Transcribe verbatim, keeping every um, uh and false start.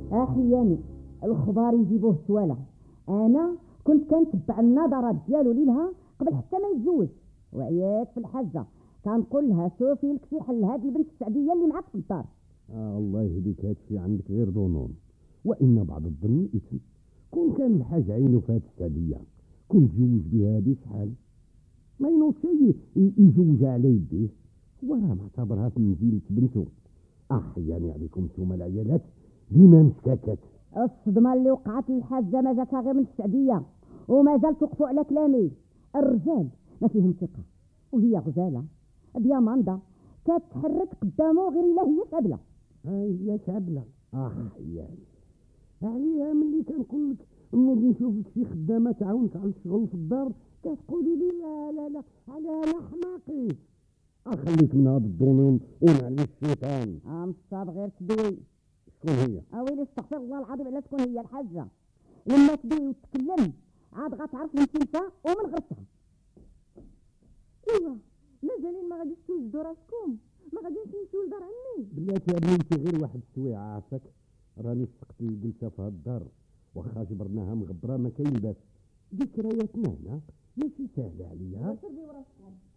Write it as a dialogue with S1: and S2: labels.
S1: احياني الخضار يجيبوه سواله. انا كنت كنتبع النظرات ديالو ليلها قبل حتى ما يتزوج، وعيات في الحاجه كنقول لها شوفي لك شي حل هاد البنت السعديه اللي معاك في الدار.
S2: آه الله يهديك، هادشي عندك غير ظنون، وان بعض الظن اثم. كون كان الحاج عينه فات السعديه كون تزوج بها هادي شحال، ما ينوض شي يزوج على يديه، هو راه معتبرها في منزلة بنته. احياني عليكم نتوما العيالات ديما مشكاكات.
S1: الصدمه اللي وقعت للحاجه ما جاتها غير من السعديه، ومازال توقفوا على كلامي. الرجال ما فيهم ثقه، وهي غزاله دياماندا كتحرك قدامه غير الا هي شابله.
S2: هي شابله احياني عليها. ملي كنقول لك نوض نشوف لك شي خدامه تعاونك على الشغل في الدار كتقولي لي لا لا لا على انا حماقي. اخليك من هذا الظنون ونعني الشيطان.
S1: امصاب غير تدوي.
S2: شكون هي؟
S1: اويلي استغفر الله العظيم على شكون هي الحاجه. لما تدوي وتتكلم عاد غتعرف من فينها ومن غرسها.
S3: ايوا مازالين ما غاديش توجدوا راسكم، ما غاديش نمشيو لدار عمي.
S2: بلاتي يا بنتي غير واحد السويعه عافاك، راني سقت الجلسه في هاد الدار واخا جبرناها مغبره ما كاين باس. ذكرياتنا هنا ماشي سهله عليا.